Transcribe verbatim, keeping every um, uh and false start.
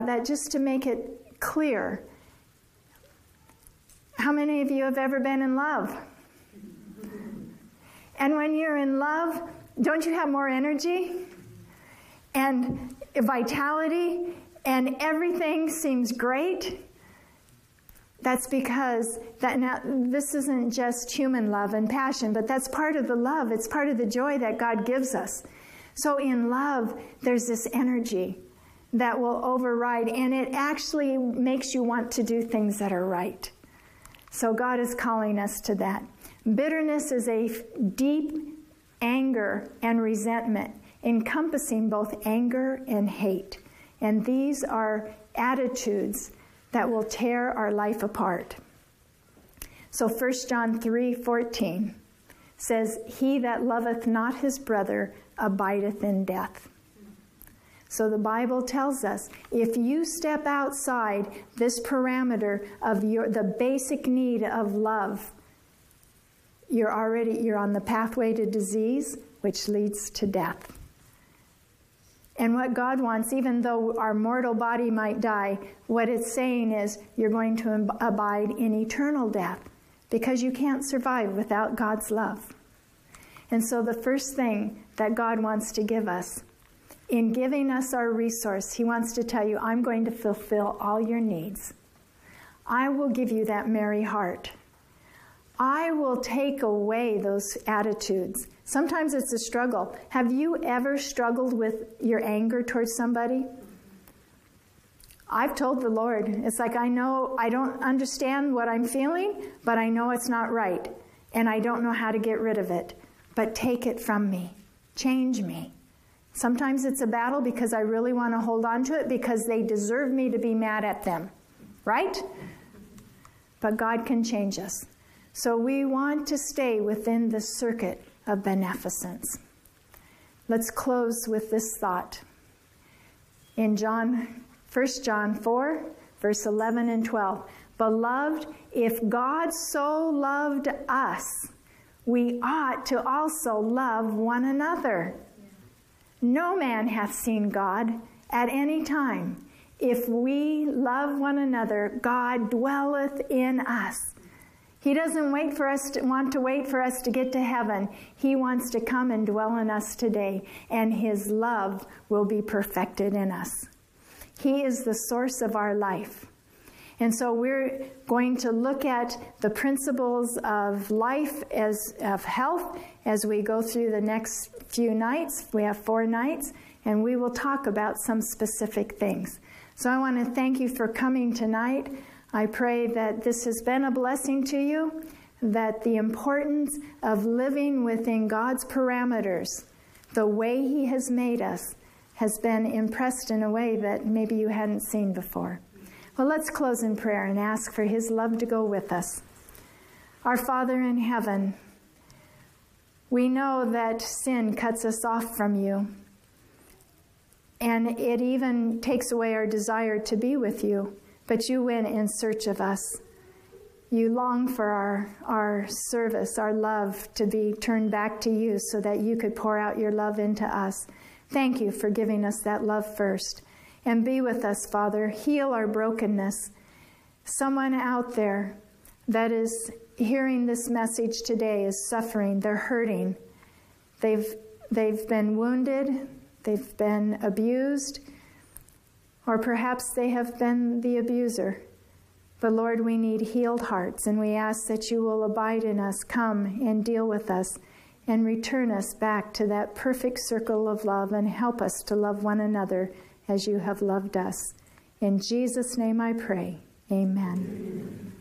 that just to make it clear. How many of you have ever been in love? And when you're in love, don't you have more energy and vitality and everything seems great? That's because that now, this isn't just human love and passion, but that's part of the love. It's part of the joy that God gives us. So in love, there's this energy that will override, and it actually makes you want to do things that are right. So God is calling us to that. Bitterness is a deep anger and resentment, encompassing both anger and hate. And these are attitudes that will tear our life apart. So First John three fourteen says, "He that loveth not his brother abideth in death." So the Bible tells us, if you step outside this parameter of your the basic need of love, you're already you're on the pathway to disease, which leads to death. And what God wants, even though our mortal body might die, what it's saying is you're going to abide in eternal death, because you can't survive without God's love. And so the first thing that God wants to give us, in giving us our resource, He wants to tell you, I'm going to fulfill all your needs. I will give you that merry heart. I will take away those attitudes. Sometimes it's a struggle. Have you ever struggled with your anger towards somebody? I've told the Lord, it's like I know I don't understand what I'm feeling, but I know it's not right. And I don't know how to get rid of it. But take it from me. Change me. Sometimes it's a battle because I really want to hold on to it because they deserve me to be mad at them. Right? But God can change us. So we want to stay within the circuit of beneficence. Let's close with this thought. In John, First John four, verse eleven and twelve. Beloved, if God so loved us, we ought to also love one another. No man hath seen God at any time. If we love one another, God dwelleth in us. He doesn't wait for us to, want to wait for us to get to heaven. He wants to come and dwell in us today, and His love will be perfected in us. He is the source of our life. And so we're going to look at the principles of life, as of health, as we go through the next few nights. We have four nights, and we will talk about some specific things. So I want to thank you for coming tonight. I pray that this has been a blessing to you, that the importance of living within God's parameters, the way He has made us, has been impressed in a way that maybe you hadn't seen before. Well, let's close in prayer and ask for His love to go with us. Our Father in heaven, we know that sin cuts us off from you, and it even takes away our desire to be with you. But you went in search of us. You long for our, our service, our love to be turned back to you so that you could pour out your love into us. Thank you for giving us that love first. And be with us, Father. Heal our brokenness. Someone out there that is hearing this message today is suffering. They're hurting. They've, they've been wounded. They've been abused. Or perhaps they have been the abuser. But Lord, we need healed hearts, and we ask that you will abide in us, come and deal with us, and return us back to that perfect circle of love, and help us to love one another as you have loved us. In Jesus' name I pray. Amen.